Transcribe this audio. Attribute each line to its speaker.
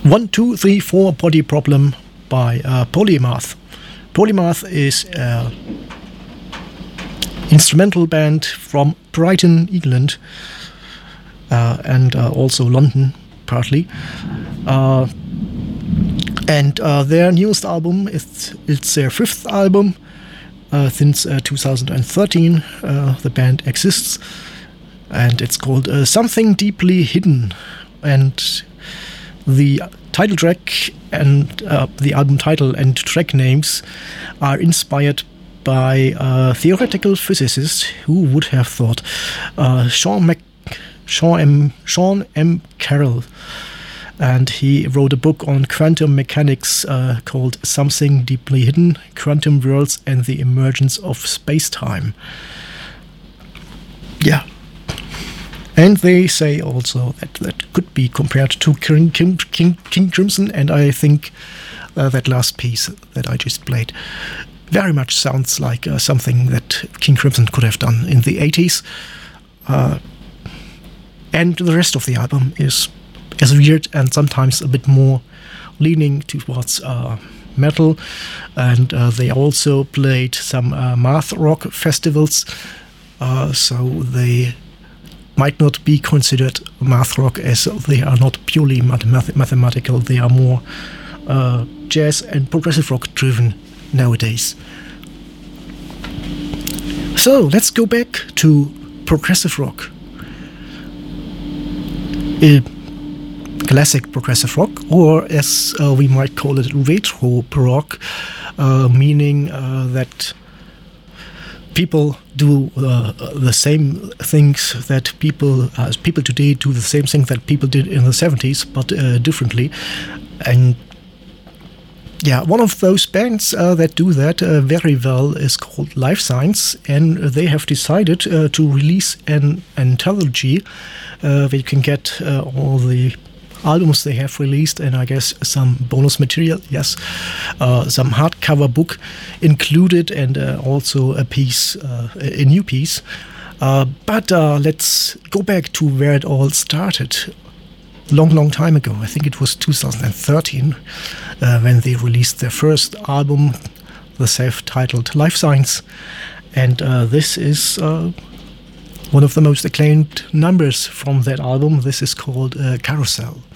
Speaker 1: 1, 2, 3, 4 Body Problem by Polymath. Polymath is an instrumental band from Brighton, England, and also London, partly. And their newest album, it's their 5th album since 2013. The band exists, and it's called Something Deeply Hidden. And the title track and the album title and track names are inspired by a theoretical physicist. Who would have thought? Sean M. Carroll. And he wrote a book on quantum mechanics called Something Deeply Hidden, Quantum Worlds and the Emergence of Space-Time. Yeah. And they say also that could be compared to King Crimson, and I think that last piece that I just played very much sounds like something that King Crimson could have done in the 80s. And the rest of the album is weird and sometimes a bit more leaning towards metal. And they also played some math rock festivals, so they might not be considered math rock, as they are not purely mathematical. They are more jazz and progressive rock driven nowadays. So let's go back to progressive rock. Classic progressive rock, or as we might call it, retro rock, meaning that people do the same things that people today do the same thing that people did in the 70s, but differently. And yeah, one of those bands that do that very well is called Life Science, and they have decided to release an anthology where you can get all the albums they have released, and I guess some bonus material, yes, some hardcover book included, and also a new piece. But let's go back to where it all started. Long time ago. I think it was 2013 when they released their first album, the self-titled Life Science, and this is one of the most acclaimed numbers from that album. This is called Carousel.